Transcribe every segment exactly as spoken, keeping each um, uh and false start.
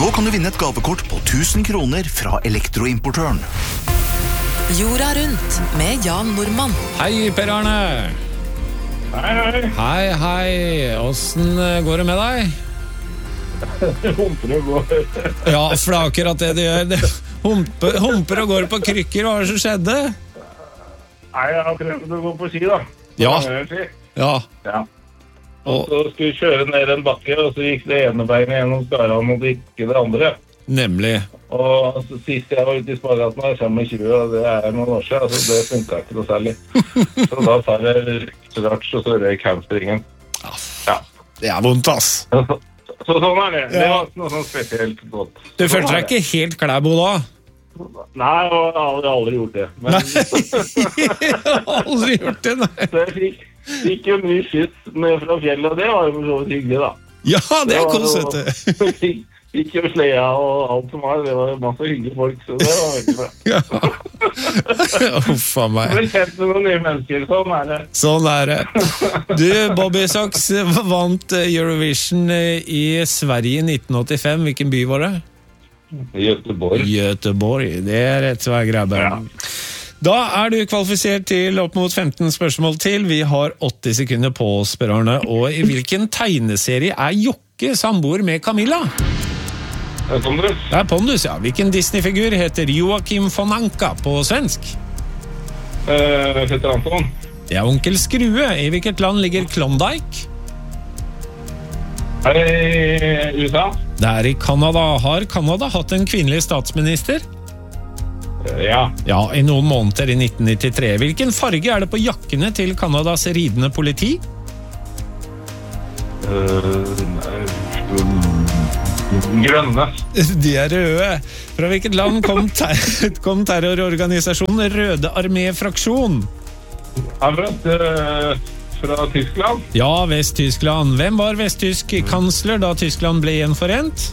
Nå kan du vinne et gavekort på tusen kroner fra Elektroimportøren. Jorda rundt med Jan Normann. Hei, Per Arne. Hei, hei. Hei, hei. Hvordan går det med deg? Humper og går. Ja, for det er akkurat det du gjør. Det humper, humper og går på krykker. Hva er det som skjedde? Nei, jeg har prøvd å gå på ski da. Ja. Ja. Ja. Og så skulle jeg kjøre ned en bakke, og så gikk det ene beinet gjennom skaran, og det gikk det andre. Nemlig. Og så sist jeg var ute i spagaten var jeg femogtjue, og det er noen år siden, så det funket ikke noe særlig. Så da tar jeg straks, og så røyk hamstringen. Ja. Det er vondt, ass. Så, så sånn er det. Det var noe sånn spesielt godt. Du følte deg ikke helt klæbo da? Nei, og jeg har aldri, aldri gjort det. Men... Jeg har aldri gjort det, nei. Så jeg fikk, fikk jo ny skyss med fra fjellet, og det var jo så hyggelig da. Ja, det er kos, vet du. Fikk, fikk jo slea og alt som var, det var masse hyggelige folk, så det var veldig bra. Ja. Uffa meg. Det er kjent med noen nye mennesker, sånn er det. Sånn er det. Du, Bobby Sox vant Eurovision i Sverige i nitten åttifem. Hvilken by var det? Göteborg. Göteborg, det er rett vei grabbe. Ja. Da er du kvalifisert til opp mot femten spørsmål til. Vi har åtti sekunder på oss, Per Arne. Og i hvilken tegneserie er Jokke samboer med Camilla? Det er Pondus. Det er Pondus, ja. Hvilken Disney-figur heter Joakim von Anka på svensk? Uh, Petter Anton. Det er Onkel Skrue. I hvilket land ligger Klondike? Er det i U S A? Det er i Kanada. Har Kanada hatt en kvinnelig statsminister? Ja. Ja, i noen måneder i nitten nittitre. Hvilken farge er det på jakkene til Kanadas ridende politi? Uh, grønne. De er røde. Fra hvilket land kom, ter- kom terrororganisasjonen Røde Armé-fraksjon? Han vet, uh, fra Tyskland. Ja, Vest-Tyskland. Hvem var vesttysk kansler da Tyskland ble gjenforent?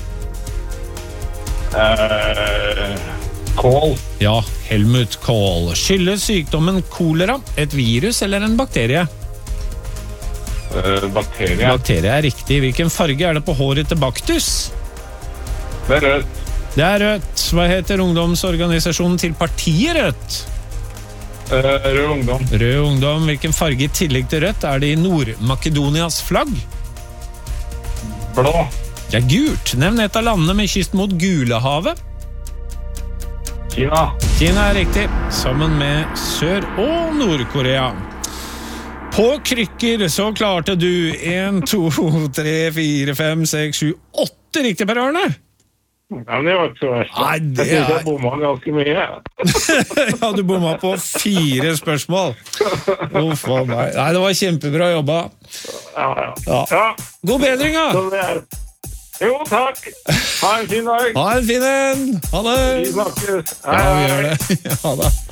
Uh, Kohl. Ja, Helmut Kohl. Skyldes sykdommen kolera et virus eller en bakterie? Uh, bakterie. Bakterie er riktig. Hvilken farge er det på håret til Baktus? Det er rødt. Det er rødt. Hva heter ungdomsorganisasjonen til partiet Rødt? Uh, rød ungdom. Rød ungdom. Hvilken farge i tillegg til rødt er det i Nord-Makedonias flagg? Blå. Det er gult. Nevn et av landene med kyst mot Gulehavet. Kina. Kina er riktig, sammen med Sør- og Nord-Korea. På krykker så klarte du en, to, tre, fire, fem, seks, sju, åtte riktig, Per Arne. Ja, men det var ikke så verst. Nei, det Jeg synes er... jeg bommet ganske mye. Ja, du bommet på fire spørsmål. Uff, å nei. Nei, det var kjempebra jobba. Ja, ja. Ja. Ja, God bedring, da! så det er... Jo, takk. Ha en fin dag. Ha en fin en! Ha det! Vi snakkes. Ja, vi gjør det. Ha det.